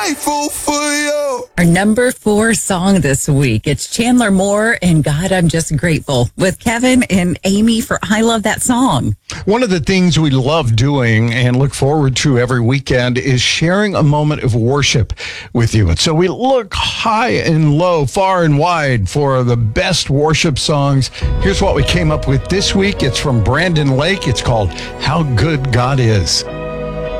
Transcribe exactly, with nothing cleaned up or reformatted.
grateful for you. Our number four song this week, it's Chandler Moore and God, I'm Just Grateful with Kevin and Amy for I Love That Song. One of the things we love doing and look forward to every weekend is sharing a moment of worship with you. And so we look high and low, far and wide for the best worship songs. Here's what we came up with this week. It's from Brandon Lake. It's called How Good God Is.